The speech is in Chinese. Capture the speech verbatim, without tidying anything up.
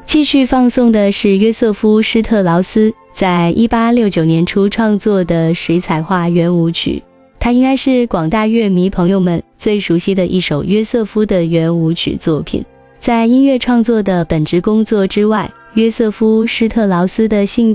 继续放送的是约瑟夫·施特劳斯在一八六九年初创作的水彩画圆舞曲，它应该是广大乐迷朋友们最熟悉的一首约瑟夫的圆舞曲作品。在音乐创作的本职工作之外，约瑟夫·施特劳斯的兴